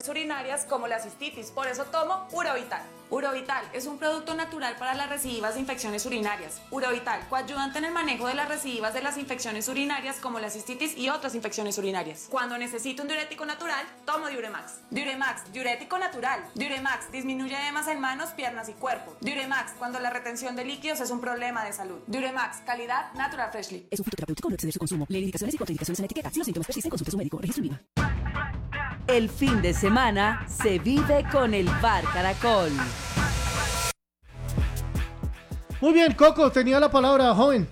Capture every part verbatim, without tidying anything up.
infecciones urinarias como la cistitis. Por eso tomo Urovital. Urovital es un producto natural para las recidivas de infecciones urinarias. Urovital, coayudante en el manejo de las recidivas de las infecciones urinarias como la cistitis y otras infecciones urinarias. Cuando necesito un diurético natural, tomo Diuremax. Diuremax, diurético natural. Diuremax disminuye edemas en manos, piernas y cuerpo. Diuremax, cuando la retención de líquidos es un problema de salud. Diuremax, calidad Natural Freshly. Es un fitoterapéutico, no exceder su consumo. Lee indicaciones y contraindicaciones en la etiqueta. Si los síntomas persisten, consulte a su médico. Registro INVIMA. El fin de semana se vive con el Bar Caracol. Muy bien, Coco, tenía la palabra, joven.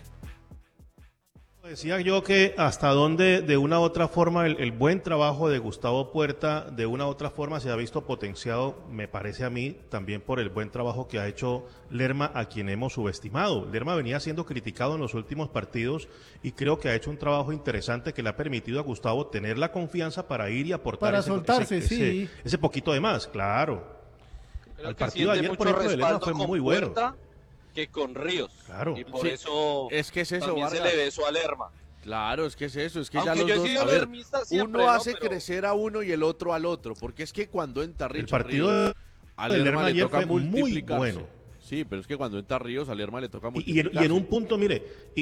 Decía yo que hasta donde de una u otra forma el, el buen trabajo de Gustavo Puerta de una u otra forma se ha visto potenciado, me parece a mí, también por el buen trabajo que ha hecho Lerma, a quien hemos subestimado. Lerma venía siendo criticado en los últimos partidos y creo que ha hecho un trabajo interesante que le ha permitido a Gustavo tener la confianza para ir y aportar Para ese, soltarse, ese, sí. ese, ese poquito de más, claro. Creo El que partido de siente ayer, por mucho ejemplo, de Lerma respaldo fue con muy bueno. Puerta que con Ríos. Claro. Y por Sí, eso es que es eso, también Vargas. se le besó a Lerma. Claro, es que es eso, es que Aunque ya los yo he dos, sido a ver, lermista siempre, uno ¿no? hace Pero- crecer a uno y el otro al otro, porque es que cuando entra El Richard partido Ríos, de a de Lerma Lerma le ayer toca fue muy multiplicarse. bueno. Sí, pero es que cuando entra Ríos, a Lerma le toca Y, y, en, multiplicarse. y en un punto, mire, y,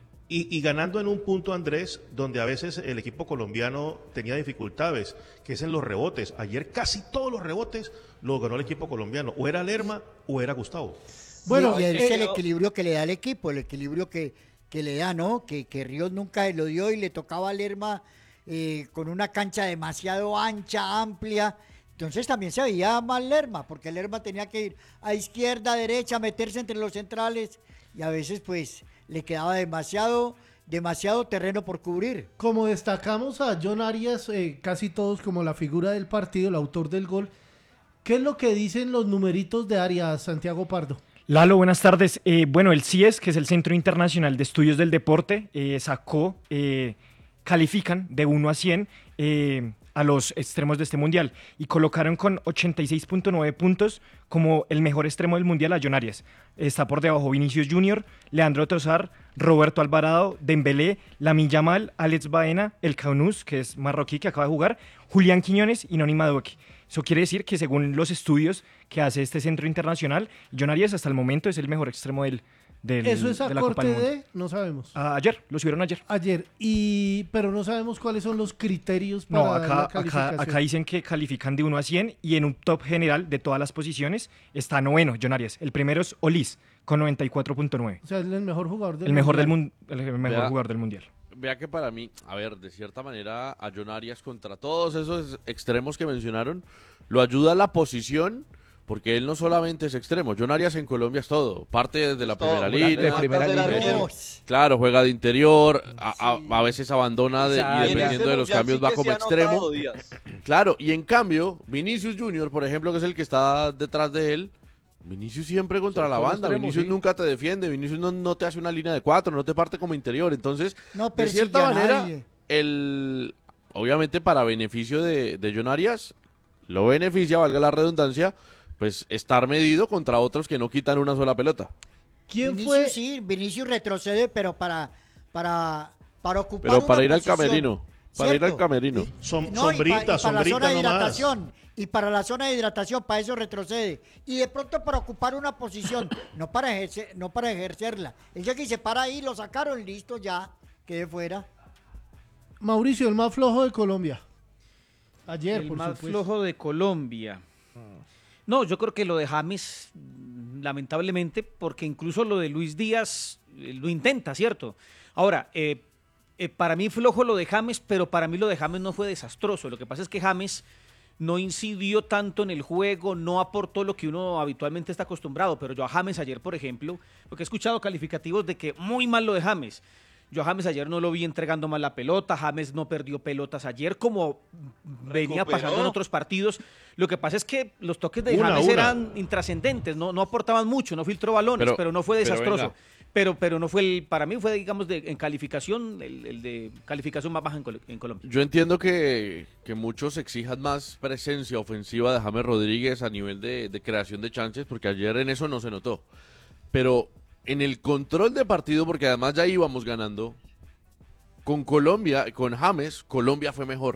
y, y ganando en un punto, Andrés, donde a veces el equipo colombiano tenía dificultades, que es en los rebotes. Ayer casi todos los rebotes los ganó el equipo colombiano. O era Lerma o era Gustavo. Bueno, y es eh, el equilibrio que le da al equipo, el equilibrio que, que le da, ¿no? Que, que Ríos nunca lo dio y le tocaba a Lerma eh, con una cancha demasiado ancha, amplia. Entonces también se veía mal Lerma, porque Lerma tenía que ir a izquierda, a derecha, meterse entre los centrales y a veces pues le quedaba demasiado, demasiado terreno por cubrir. como destacamos a John Arias, eh, casi todos como la figura del partido, el autor del gol, ¿qué es lo que dicen los numeritos de Arias, Santiago Pardo? Lalo, buenas tardes. Eh, bueno, el C I E S, que es el Centro Internacional de Estudios del Deporte, eh, sacó, eh, califican de uno a cien eh, a los extremos de este mundial y colocaron con ochenta y seis punto nueve puntos como el mejor extremo del mundial a John Arias. Está por debajo Vinicius Junior, Leandro Trossard, Roberto Alvarado, Dembélé, Lamine Yamal, Alex Baena, El Kaunos, que es marroquí, que acaba de jugar, Julián Quiñones y Noni Madueke. Eso quiere decir que según los estudios que hace este centro internacional, John Arias hasta el momento es el mejor extremo del, del, Eso es a de la Copa corte del Mundo. de, no sabemos. Ah, ayer, lo subieron ayer. Ayer, y pero no sabemos cuáles son los criterios para No, dar la acá, acá, calificación. acá dicen que califican de uno a cien y en un top general de todas las posiciones está noveno, John Arias. El primero es Olis, con noventa y cuatro punto nueve. O sea, es el mejor jugador del El mejor del, mundial. mun- el mejor Vea. jugador del mundial. Vea que para mí, a ver, de cierta manera, a John Arias contra todos esos extremos que mencionaron, lo ayuda la posición, porque él no solamente es extremo. John Arias en Colombia es todo, parte de la Todo, primera juega línea. de primera línea. No, Claro, juega de interior, a, a- a veces abandona de- Y en y este dependiendo de los mundial cambios sí va que como se ha extremo. notado, Díaz. Claro, y en cambio, Vinicius Junior, por ejemplo, que es el que está detrás de él, Vinicius siempre contra la Solo banda, extremo, Vinicius sí. nunca te defiende, Vinicius no, no te hace una línea de cuatro, no te parte como interior, entonces, no de cierta persigue a manera, nadie. el, obviamente para beneficio de, de John Arias, lo beneficia, valga la redundancia, pues estar medido contra otros que no quitan una sola pelota. ¿Quién Vinicius, fue? sí, Vinicius retrocede, pero para, para, para ocupar Pero para una ir al posición, camerino, para ir al ¿cierto? camerino. Som- No, y pa- y sombrita, para la sombrita zona de nomás. hidratación, y para la zona de hidratación, para eso retrocede. Y de pronto para ocupar una posición, no para, ejercer, no para ejercerla. El día que se para ahí, lo sacaron, listo, ya, quede fuera. Mauricio, el más flojo de Colombia. Ayer, el por más supuesto. flojo de Colombia. No, yo creo que lo de James, mm, lamentablemente, porque incluso lo de Luis Díaz eh, lo intenta, ¿cierto? Ahora, eh, eh, para mí flojo lo de James, pero para mí lo de James no fue desastroso. Lo que pasa es que James no incidió tanto en el juego, no aportó lo que uno habitualmente está acostumbrado, pero yo a James ayer, por ejemplo, porque he escuchado calificativos de que muy mal lo de James. Yo a James ayer no lo vi entregando mal la pelota, James no perdió pelotas ayer como venía Recuperó. pasando en otros partidos. Lo que pasa es que los toques de Una, James una. eran intrascendentes, no, no aportaban mucho, no filtró balones, pero, Pero- no fue pero desastroso. venga. Pero, pero no fue el, para mí fue, digamos, de, en calificación, el, el de calificación más baja en, Col- en Colombia. Yo entiendo que, que muchos exijan más presencia ofensiva de James Rodríguez a nivel de, de creación de chances, porque ayer en eso no se notó. Pero en el control de partido, porque además ya íbamos ganando, con Colombia, con James, Colombia fue mejor.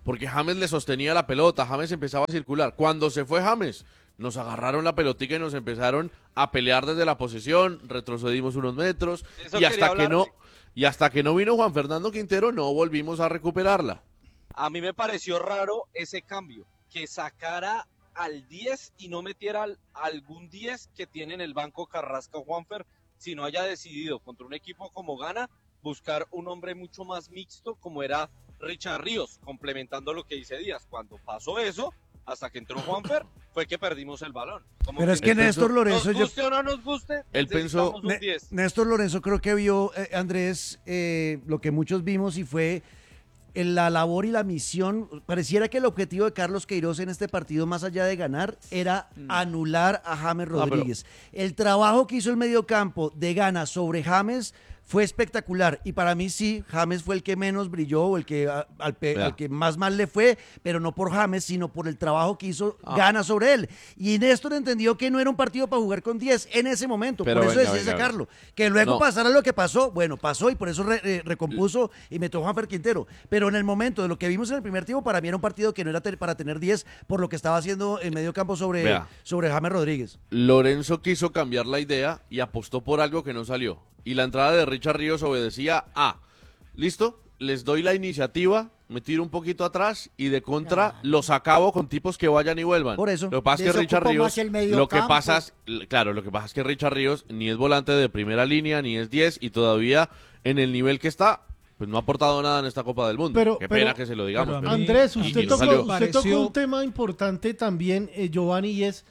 porque James le sostenía la pelota, James empezaba a circular. Cuando se fue James, nos agarraron la pelotica y nos empezaron a pelear desde la posesión, retrocedimos unos metros Eso y hasta quería que no hablar. y hasta que no vino Juan Fernando Quintero no volvimos a recuperarla. A mí me pareció raro ese cambio, que sacara al diez y no metiera al, algún diez que tiene en el banco Carrasco o Juanfer, si no haya decidido contra un equipo como Ghana buscar un hombre mucho más mixto como era Richard Ríos, complementando lo que dice Díaz. Cuando pasó eso, hasta que entró Juanfer, fue que perdimos el balón. Como Pero es que Néstor Lorenzo, nos yo- guste o no nos guste, Él pensó- necesitamos un Ne- diez. Néstor Lorenzo creo que vio, eh, Andrés, eh, lo que muchos vimos y fue en la labor y la misión. Pareciera que el objetivo de Carlos Queiroz en este partido, más allá de ganar, era anular a James pero- Rodríguez. El trabajo que hizo el mediocampo de Ghana sobre James fue espectacular y para mí sí, James fue el que menos brilló, o el que a- al, pe- Vea. al que más mal le fue, pero no por James, sino por el trabajo que hizo Ah. Ghana sobre él. Y Néstor entendió que no era un partido para jugar con diez en ese momento, Pero por eso venga, decidió venga, sacarlo. Que luego No. pasara lo que pasó, bueno, pasó y por eso re- eh, recompuso y metió a Juanfer Quintero. Pero en el momento de lo que vimos en el primer tiempo, para mí era un partido que no era te- para tener diez por lo que estaba haciendo en medio campo sobre, Vea. sobre James Rodríguez. Lorenzo quiso cambiar la idea y apostó por algo que no salió. Y la entrada de Richard Ríos obedecía a, listo, les doy la iniciativa, me tiro un poquito atrás y de contra los acabo con tipos que vayan y vuelvan. Por eso. Lo que pasa es que Desocupo Richard Ríos, más el medio lo que campo. pasa es, claro, lo que pasa es que Richard Ríos ni es volante de primera línea, ni es diez y todavía en el nivel que está, pues no ha aportado nada en esta Copa del Mundo. Pero- Qué pero- pena que se lo digamos. pero a pero- mí- Andrés, y- usted, y no tocó, salió. usted Pareció- tocó un tema importante también, eh, Giovanni, y es,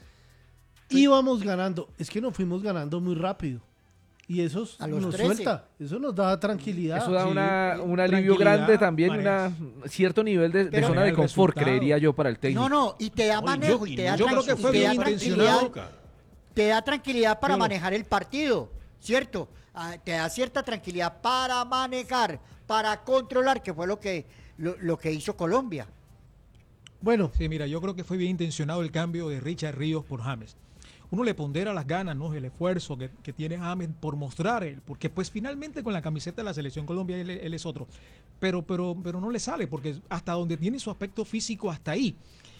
íbamos ganando, es que nos fuimos ganando muy rápido. Y eso A los nos trece. suelta, eso nos da tranquilidad. Eso da Sí. una, un alivio tranquilidad, grande también, manejas. un cierto nivel de, de Pero- zona de el confort, resultado. creería yo, para el técnico. No, no, y te da Oye, manejo, yo- y te da, yo creo tranqui- que fue y te da bien tranquilidad, intencionado. te da tranquilidad para Pero- manejar el partido, ¿cierto? Ah, te da cierta tranquilidad para manejar, para controlar, que fue lo que, lo, lo que hizo Colombia. Bueno, Sí, mira, yo creo que fue bien intencionado el cambio de Richard Ríos por James. Uno le pondera las ganas, ¿no? El esfuerzo que, que tiene James por mostrar él, porque pues finalmente con la camiseta de la Selección Colombia él, él es otro. Pero, pero, pero no le sale, porque hasta donde tiene su aspecto físico, hasta ahí.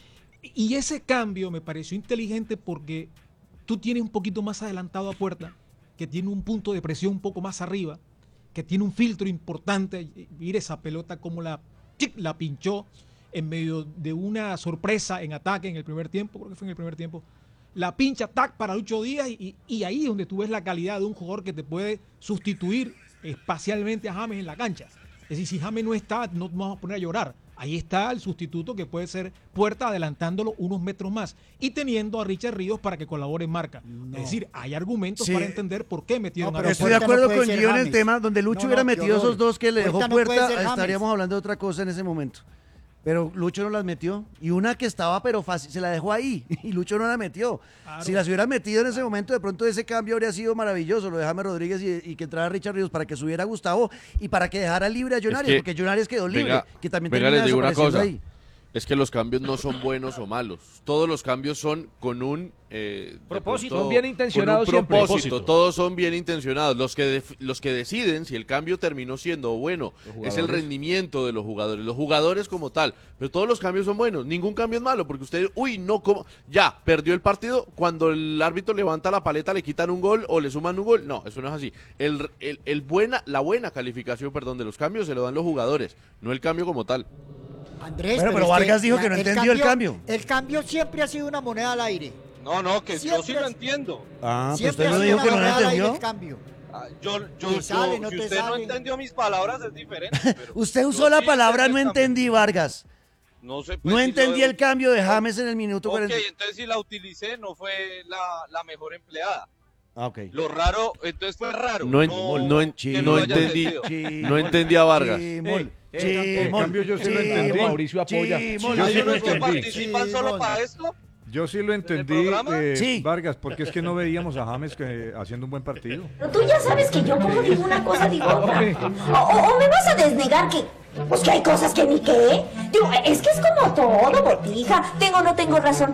Y ese cambio me pareció inteligente porque tú tienes un poquito más adelantado a Puerta, que tiene un punto de presión un poco más arriba, que tiene un filtro importante. y- Mire esa pelota como la, ¡chic! La pinchó en medio de una sorpresa en ataque en el primer tiempo, creo que fue en el primer tiempo. La pincha, tac, para Lucho Díaz, y, y ahí es donde tú ves la calidad de un jugador que te puede sustituir espacialmente a James en la cancha. Es decir, si James no está, no nos vamos a poner a llorar. Ahí está el sustituto que puede ser Puerta, adelantándolo unos metros más y teniendo a Richard Ríos para que colabore en marca. Es decir, hay argumentos Sí. para entender por qué metieron No, a pero Estoy de Puerta no acuerdo puede con ser Gio en el James. tema, donde Lucho No, hubiera no, qué metido horror. esos dos que le dejó Puerta no puede Puerta, ser James. estaríamos hablando de otra cosa en ese momento. Pero Lucho no las metió. Y una que estaba, pero fácil, se la dejó ahí. Y Lucho no la metió. Claro. Si las hubiera metido en ese momento, de pronto ese cambio habría sido maravilloso. Lo de James Rodríguez y, y que entrara Richard Ríos para que subiera Gustavo y para que dejara libre a John Es Arias, que- porque John Arias quedó libre. Venga, que también venga, termina les digo una desapareciendo cosa. ahí. Es que los cambios no son buenos o malos. Todos los cambios son con un eh, de Propósito. pronto, Son bien intencionados con un siempre. propósito. Propósito. Todos son bien intencionados. Los que def- los que deciden si el cambio terminó siendo bueno es el jugadores. rendimiento de los jugadores, los jugadores como tal. Pero todos los cambios son buenos. Ningún cambio es malo porque usted, uy, no, ¿cómo? Ya perdió el partido. Cuando el árbitro levanta la paleta le quitan un gol o le suman un gol. No, eso no es así. El, el, el buena, la buena calificación, perdón, de los cambios se lo dan los jugadores, no el cambio como tal. Andrés, Bueno, pero es Vargas dijo la- que no entendió el cambio. El cambio siempre ha sido una moneda al aire. No, no, que yo sí Siempre lo es- entiendo. Ah, pues Siempre usted ha no sido dijo una que no lo moneda al aire entendió. el cambio. Ah, Yo, yo, Te yo- sale, no si te usted no sale. entendió mis palabras es diferente. pero Usted yo usó la sí palabra entendí no el cambio. entendí, Vargas. No sé, pues, No si entendí lo- el cambio de James en el minuto Ok, cuarenta. entonces si la utilicé no fue la, la mejor empleada. Ah, ok. Lo raro, entonces fue raro. No, en- no, no, en- que no lo haya entendí, entendido. no entendí a Vargas. Chimol, Eh, chimol, en cambio, yo sí lo entendí. chimol, Mauricio apoya. chimol. Yo ¿Hay sí lo unos que entendí. participan solo para esto? Yo sí lo entendí, programa? eh, Sí. Vargas, porque es que no veíamos a James que, haciendo un buen partido. Pero tú ya sabes que yo como digo una cosa digo otra. O, o- o me vas a desnegar que, pues que hay cosas que ni qué. Digo, es que es como todo, botija. Tengo o no tengo razón.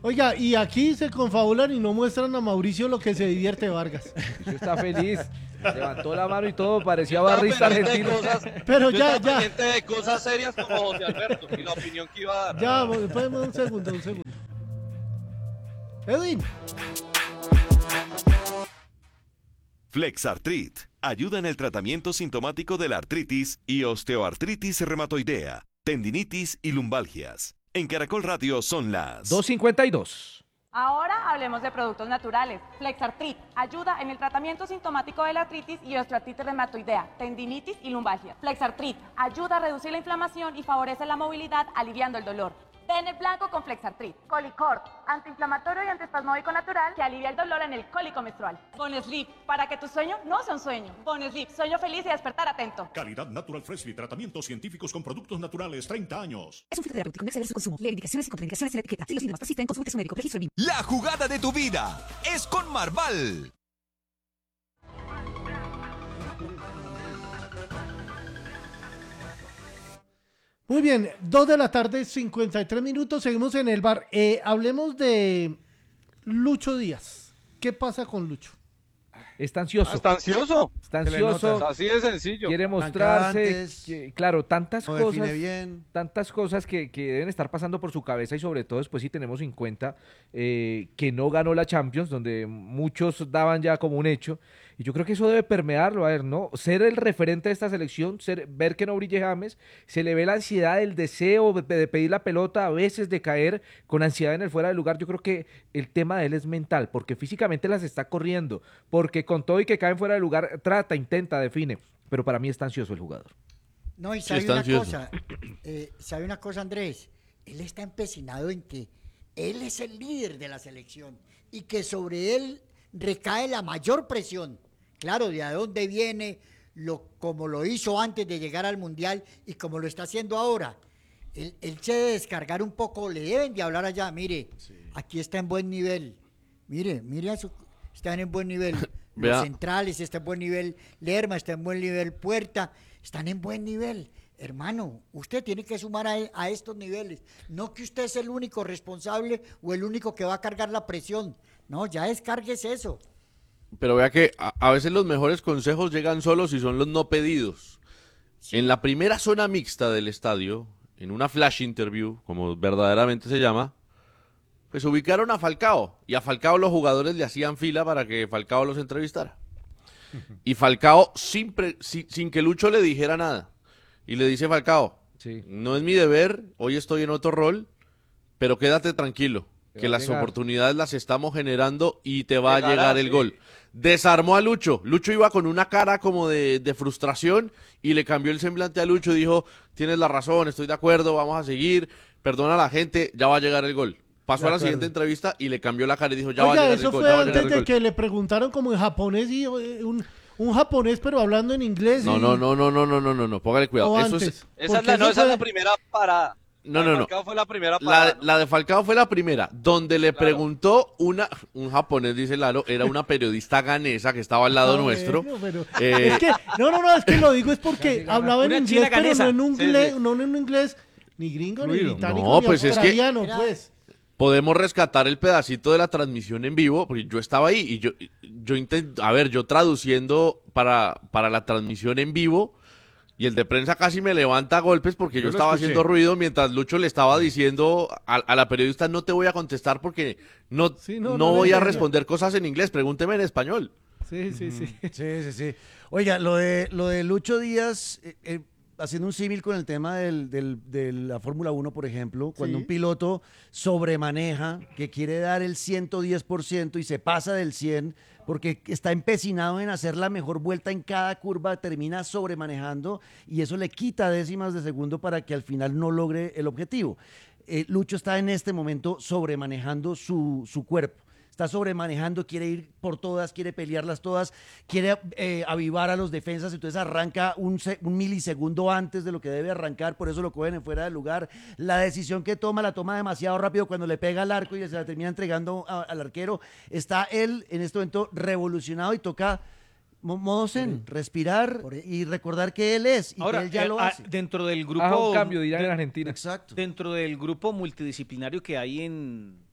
Oiga, y aquí se confabulan y no muestran a Mauricio lo que se divierte Vargas. Yo está feliz. Levantó la mano y todo, parecía Yo estaba barrista pendiente de argentino. cosas- Pero yo ya, estaba ya. pendiente de cosas serias como José Alberto y la opinión que iba a dar. Ya, podemos un segundo, un segundo. Edwin. Flexartrit ayuda en el tratamiento sintomático de la artritis y osteoartritis reumatoidea, tendinitis y lumbalgias. En Caracol Radio son las dos cincuenta y dos. Ahora hablemos de productos naturales. Flexartrit ayuda en el tratamiento sintomático de la artritis y osteoartritis reumatoidea, tendinitis y lumbalgia. Flexartrit ayuda a reducir la inflamación y favorece la movilidad, aliviando el dolor. Bene Blanco con Flexartrit. Colicort, antiinflamatorio y antiespasmódico natural que alivia el dolor en el cólico menstrual. Bonesleep, para que tu sueño no sea un sueño. Bonesleep, sueño feliz y despertar atento. Calidad Natural Freshly, tratamientos científicos con productos naturales, treinta años. Es un fitoterapéutico, no exceder su consumo. Lee indicaciones y contraindicaciones en la etiqueta. Si los síntomas persisten, consulte a su médico. Registro en La jugada de tu vida es con Marval. Muy bien, dos de la tarde, cincuenta y tres minutos, seguimos en el bar. Eh, hablemos de Lucho Díaz. ¿Qué pasa con Lucho? Está ansioso. ¿Está ansioso? Está Se le nota. ansioso. Así de sencillo. Quiere Arranca mostrarse. antes, que- claro, tantas no cosas. define bien. Tantas cosas que, que deben estar pasando por su cabeza y sobre todo después si tenemos en cuenta eh, que no ganó la Champions, donde muchos daban ya como un hecho. Y yo creo que eso debe permearlo, a ver, ¿no? Ser el referente de esta selección, ser, ver que no brille James, se le ve la ansiedad, el deseo de, de pedir la pelota, a veces de caer con ansiedad en el fuera de lugar. Yo creo que el tema de él es mental, porque físicamente las está corriendo, porque con todo y que caen fuera de lugar, trata, intenta, define. Pero para mí está ansioso el jugador. No, y Sí, sabe está una ansioso. cosa, eh, sabe una cosa, Andrés, él está empecinado en que él es el líder de la selección y que sobre él recae la mayor presión. Claro, de a dónde viene, lo, como lo hizo antes de llegar al Mundial y como lo está haciendo ahora. Él, él se debe descargar un poco, le deben de hablar allá, mire, aquí está en buen nivel, mire, mire, a su, están en buen nivel. Vea. Los centrales está en buen nivel, Lerma está en buen nivel, Puerta, están en buen nivel. Hermano, usted tiene que sumar a, a estos niveles. No que usted es el único responsable o el único que va a cargar la presión. No, ya descargues eso. Pero vea que a, a veces los mejores consejos llegan solos y son los no pedidos. En la primera zona mixta del estadio, en una flash interview, como verdaderamente se llama, pues ubicaron a Falcao. Y a Falcao los jugadores le hacían fila para que Falcao los entrevistara. Y Falcao, sin, pre- sin, sin que Lucho le dijera nada. Y le dice Falcao, no es mi deber, hoy estoy en otro rol, pero quédate tranquilo, Te que va a las llegar. oportunidades las estamos generando y te va a Llegará, llegar el sí. gol. Desarmó a Lucho. Lucho iba con una cara como de, de frustración y le cambió el semblante a Lucho. Dijo, tienes la razón, estoy de acuerdo, vamos a seguir, perdona a la gente, ya va a llegar el gol. Pasó De a la acuerdo. siguiente entrevista y le cambió la cara y dijo, ya va a Oiga, llegar eso el gol, fue ya va a llegar antes el de gol. que le preguntaron como en japonés y eh, un, un japonés pero hablando en inglés. No, y- no, no, no, no, no, no, no, no, póngale cuidado. O Eso es, antes. Esa es Porque la, no, eso esa es la fue- primera parada. No, La de no, no. Falcao fue la primera La, parada. la de Falcao fue la primera, donde le preguntó una, un japonés, dice Lalo, era una periodista ganesa que estaba al lado Ah, nuestro. bueno, pero- Eh, es que, no, no, no, es que lo digo es porque hablaba en Una inglés, china pero ganesa. no en un Sí, inglés, sí. no en un inglés ni gringo, ni Fluido. británico, No, ni pues es que- australiano, pues. podemos rescatar el pedacito de la transmisión en vivo, porque yo estaba ahí y yo, yo intento, a ver, yo traduciendo para, para la transmisión en vivo, y el de prensa casi me levanta a golpes porque yo, Yo lo estaba escuché. haciendo ruido mientras Lucho le estaba diciendo a, a la periodista, no te voy a contestar porque no, no, no, no le voy a entendía. responder cosas en inglés, pregúnteme en español. Sí, sí, sí. Sí, sí, sí. Oiga, lo de, lo de Lucho Díaz, eh, eh, haciendo un símil con el tema del, del- de la Fórmula uno, por ejemplo, cuando Sí. un piloto sobremaneja, que quiere dar el ciento diez por ciento y se pasa del cien porque está empecinado en hacer la mejor vuelta en cada curva, termina sobremanejando y eso le quita décimas de segundo para que al final no logre el objetivo. Eh, Lucho está en este momento sobremanejando su, su cuerpo. Está sobremanejando, quiere ir por todas, quiere pelearlas todas, quiere eh, avivar a los defensas, entonces arranca un, se- un milisegundo antes de lo que debe arrancar, por eso lo cogen en fuera de lugar. La decisión que toma la toma demasiado rápido cuando le pega al arco y se la termina entregando a- al arquero. Está él en este momento revolucionado y toca mo- modo zen, respirar y recordar que él es y Ahora, que él ya eh, lo ah, hace. dentro del grupo... Haga un cambio, dirán en de- Argentina. Exacto. Dentro del grupo multidisciplinario que hay en,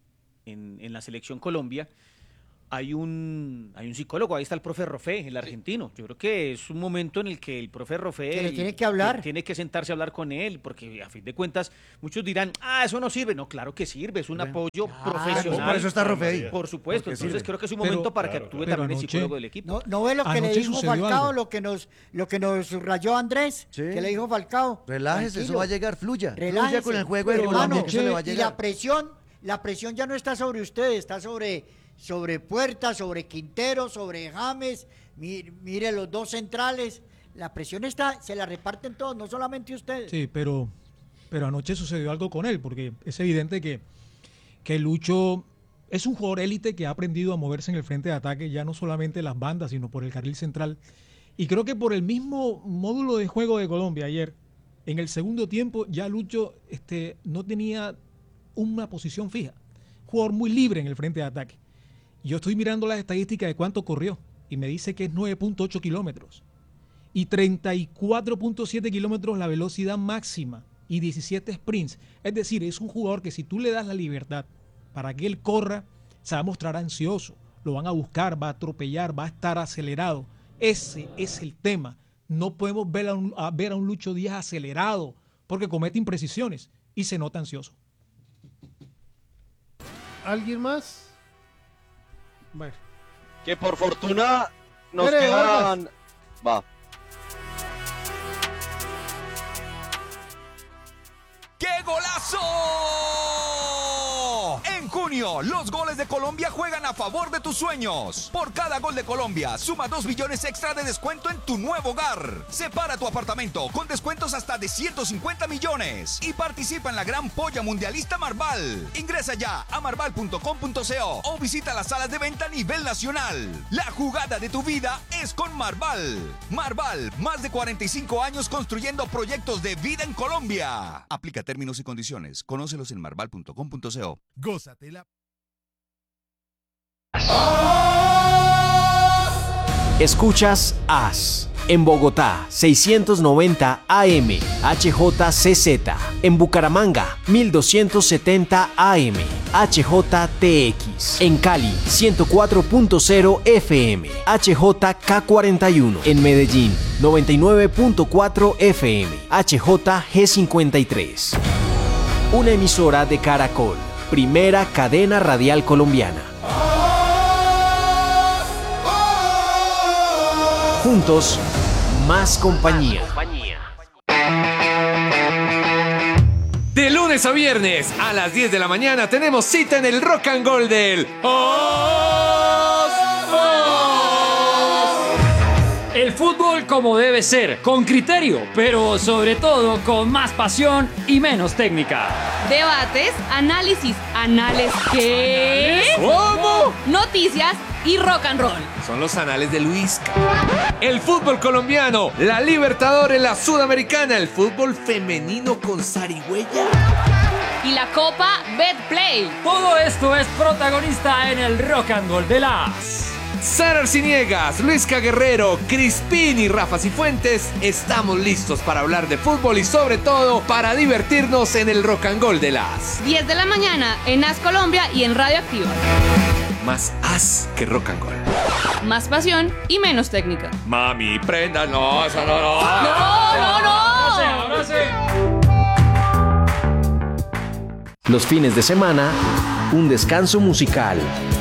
en, en la selección Colombia, hay un, hay un psicólogo, ahí está el profe Rofé, el argentino. Yo creo que es un momento en el que el profe Rofé Que le tiene que hablar. tiene que sentarse a hablar con él, porque a fin de cuentas muchos dirán, ah, eso no sirve. No, claro que sirve, es un apoyo profesional. Por eso está Rofé ahí. Por supuesto, Porque entonces sirve. creo que es un Pero- momento para que claro, actúe pero también el anoche- psicólogo del equipo. ¿No, no ve lo que le Anoche dijo sucedió Falcao, algo. lo que nos lo que nos subrayó Andrés? Sí. ¿Qué le dijo Falcao? Relájese, eso Tranquilo. va a llegar, fluya. Relájese. Fluya con el juego de Hermano, Colombia, que eso le va a y llegar. la presión, la presión ya no está sobre ustedes, está sobre, sobre Puerta, sobre Quintero, sobre James. Mire, mire los dos centrales. La presión está, se la reparten todos, no solamente ustedes. Sí, pero, pero anoche sucedió algo con él, porque es evidente que, que Lucho es un jugador élite que ha aprendido a moverse en el frente de ataque, ya no solamente las bandas, sino por el carril central. Y creo que por el mismo módulo de juego de Colombia ayer, en el segundo tiempo ya Lucho este, no tenía una posición fija. Jugador muy libre en el frente de ataque. Yo estoy mirando las estadísticas de cuánto corrió y me dice que es nueve punto ocho kilómetros y treinta y cuatro punto siete kilómetros la velocidad máxima y diecisiete sprints. Es decir, es un jugador que si tú le das la libertad para que él corra, se va a mostrar ansioso, lo van a buscar, va a atropellar, va a estar acelerado. Ese es el tema. No podemos ver a un, a ver a un Lucho Díaz acelerado porque comete imprecisiones y se nota ansioso. ¿Alguien más? Bueno. Que por fortuna nos Espere, quedan... Va. ¡Qué golazo! En junio, los goles de Colombia juegan a favor de tus sueños. Por cada gol de Colombia, suma dos millones extra de descuento en tu nuevo hogar. Separa tu apartamento con descuentos hasta de ciento cincuenta millones. Y participa en la gran polla mundialista Marval. Ingresa ya a marval punto com punto co o visita las salas de venta a nivel nacional. La jugada de tu vida es con Marval. Marval, más de cuarenta y cinco años construyendo proyectos de vida en Colombia. Aplica términos y condiciones. Conócelos en marval punto com punto co. Gózatela. Escuchas A S. En Bogotá, seiscientos noventa A M, H J C Z. En Bucaramanga, mil doscientos setenta A M, H J T X. En Cali, ciento cuatro punto cero F M, H J K cuarenta y uno. En Medellín, noventa y nueve punto cuatro F M, H J G cincuenta y tres. Una emisora de Caracol, primera cadena radial colombiana. Juntos, más compañía. De lunes a viernes a las diez de la mañana tenemos cita en el Rock and Roll del Os, Os. El fútbol como debe ser, con criterio, pero sobre todo con más pasión y menos técnica. Debates, análisis, anales ¿qué? ¿Cómo? Noticias y rock and roll. Son los anales de Luis. El fútbol colombiano, la Libertadores, la Sudamericana, el fútbol femenino con zarigüeya. Y la Copa Betplay. Todo esto es protagonista en el Rock and Roll de las. Sara Arciniegas, Luisca Guerrero, Crispín y Rafa Cifuentes, estamos listos para hablar de fútbol y sobre todo para divertirnos en el Rock and Roll de las. diez de la mañana en A S Colombia y en Radio Activa. Más as que rock and roll. Más pasión y menos técnica. Mami, prenda, no, eso no, no. No, no, no. Ahora sí, ahora sí. Los fines de semana, un descanso musical.